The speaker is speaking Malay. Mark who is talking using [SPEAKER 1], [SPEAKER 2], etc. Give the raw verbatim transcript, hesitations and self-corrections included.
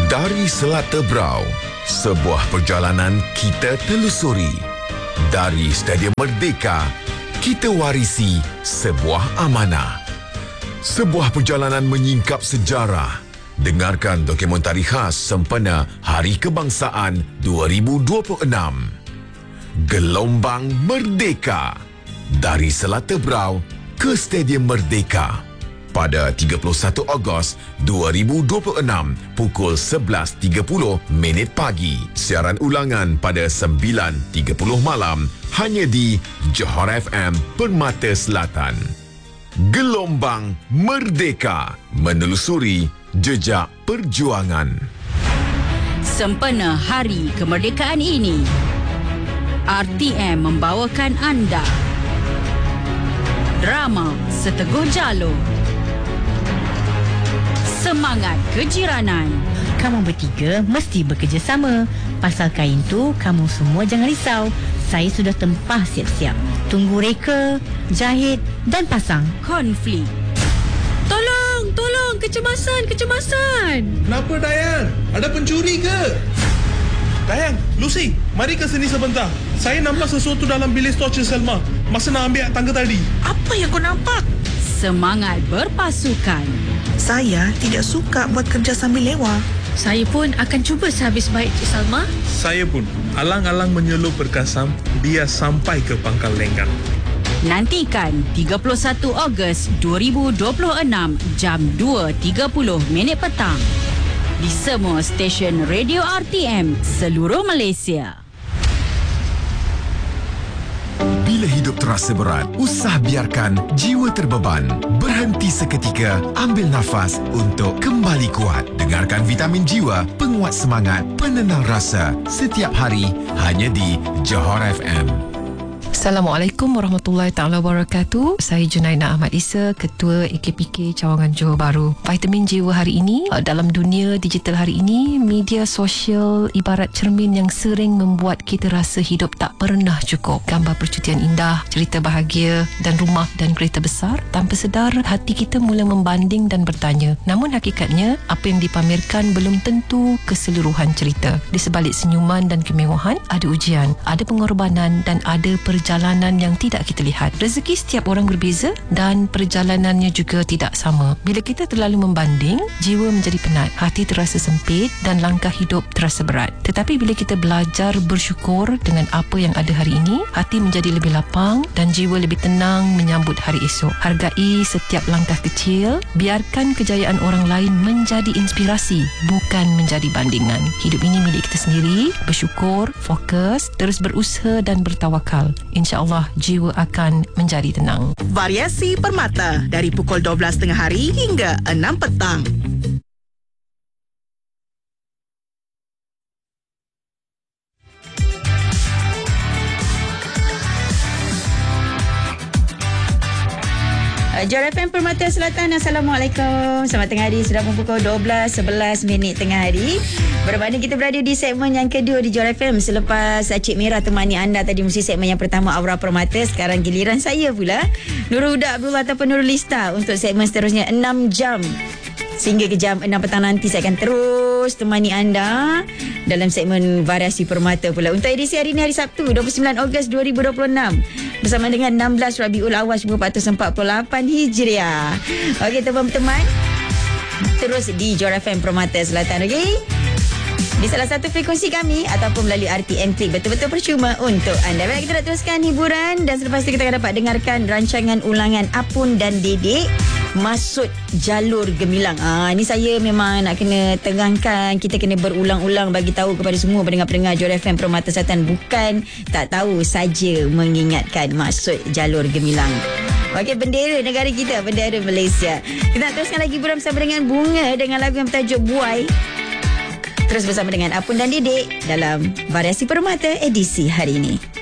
[SPEAKER 1] Dari Selat Tebrau, sebuah perjalanan kita telusuri. Dari Stadium Merdeka, kita warisi sebuah amanah. Sebuah perjalanan menyingkap sejarah. Dengarkan dokumentari khas sempena Hari Kebangsaan dua ribu dua puluh enam. Gelombang Merdeka. Dari Selat Tebrau ke Stadium Merdeka. Pada tiga puluh satu Ogos dua ribu dua puluh enam pukul sebelas tiga puluh minit pagi. Siaran ulangan pada sembilan tiga puluh malam hanya di Johor F M Permata Selatan. Gelombang Merdeka, menelusuri jejak perjuangan.
[SPEAKER 2] Sempena Hari Kemerdekaan ini, R T M membawakan anda drama Seteguh Jalur, Semangat Kejiranan.
[SPEAKER 3] Kamu bertiga mesti bekerjasama. Pasal kain tu, kamu semua jangan risau. Saya sudah tempah siap-siap. Tunggu reka, jahit dan pasang.
[SPEAKER 2] Konflik.
[SPEAKER 4] Tolong, tolong, kecemasan, kecemasan.
[SPEAKER 5] Kenapa, Dayan? Ada pencuri ke? Dayan, Lucy, mari ke sini sebentar. Saya nampak sesuatu dalam bilik stor Cik Selma masa nak ambil tangga tadi.
[SPEAKER 4] Apa yang kau nampak?
[SPEAKER 2] Semangat berpasukan.
[SPEAKER 6] Saya tidak suka buat kerja sambil lewa.
[SPEAKER 4] Saya pun akan cuba sehabis baik, Cik Salma.
[SPEAKER 5] Saya pun alang-alang menyelup berkasam biar sampai ke pangkal lenggang.
[SPEAKER 2] Nantikan tiga puluh satu Ogos dua ribu dua puluh enam jam dua tiga puluh minit petang di semua stesen radio R T M seluruh Malaysia.
[SPEAKER 1] Bila hidup terasa berat, usah biarkan jiwa terbeban. Berhenti seketika, ambil nafas untuk kembali kuat. Dengarkan Vitamin Jiwa, penguat semangat, penenang rasa. Setiap hari, hanya di Johor F M.
[SPEAKER 7] Assalamualaikum warahmatullahi taala wabarakatuh. Saya Junaina Ahmad Isa, Ketua A K P K Cawangan Johor Bahru. Vitamin Jiwa hari ini, dalam dunia digital hari ini, media sosial ibarat cermin yang sering membuat kita rasa hidup tak pernah cukup. Gambar percutian indah, cerita bahagia dan rumah dan kereta besar. Tanpa sedar, hati kita mula membanding dan bertanya. Namun hakikatnya, apa yang dipamerkan belum tentu keseluruhan cerita. Di sebalik senyuman dan kemewahan, ada ujian, ada pengorbanan dan ada perjalanan Perjalanan yang tidak kita lihat. Rezeki setiap orang berbeza dan perjalanannya juga tidak sama. Bila kita terlalu membanding, jiwa menjadi penat, hati terasa sempit dan langkah hidup terasa berat. Tetapi bila kita belajar bersyukur dengan apa yang ada hari ini, hati menjadi lebih lapang dan jiwa lebih tenang menyambut hari esok. Hargai setiap langkah kecil, biarkan kejayaan orang lain menjadi inspirasi, bukan menjadi bandingan. Hidup ini milik kita sendiri. Bersyukur, fokus, terus berusaha dan bertawakal. InsyaAllah jiwa akan menjadi tenang.
[SPEAKER 6] Variasi Permata dari pukul dua belas tengah hari hingga enam petang.
[SPEAKER 2] Johor F M Permata Selatan, Assalamualaikum. Selamat tengah hari, sudah pukul dua belas sebelas minit tengah hari. Bermana kita berada di segmen yang kedua di Johor F M. Selepas Cik Mira temani anda tadi musim segmen yang pertama Aura Permata, sekarang giliran saya pula, Nurul Huda Abdullah ataupun Nurul Lista, untuk segmen seterusnya enam jam. Sehingga ke jam enam petang nanti saya akan terus temani anda dalam segmen Variasi Permata pula. Untuk edisi hari ini, hari Sabtu, dua puluh sembilan Ogos dua ribu dua puluh enam. Bersama dengan enam belas Rabiul Awal seribu empat ratus empat puluh lapan Hijriah. Okey, teman-teman, terus di Johor F M Permata Selatan, okey? Di salah satu frekuensi kami ataupun melalui R T M Klik, betul-betul percuma untuk anda. Baik, kita nak teruskan hiburan dan selepas itu kita akan dapat dengarkan rancangan ulangan Apun dan Dedek, Masuk Jalur Gemilang. Ah, ini saya memang nak kena terangkan, kita kena berulang-ulang bagi tahu kepada semua pendengar-pendengar Johor F M Permata Selatan, bukan tak tahu saja mengingatkan Masuk Jalur Gemilang. Okey, bendera negara kita, bendera Malaysia. Kita nak teruskan lagi hiburan bersama dengan Bunga dengan lagu yang bertajuk Buai. Terus bersama dengan Apun dan Dedek dalam Variasi Permata edisi hari ini.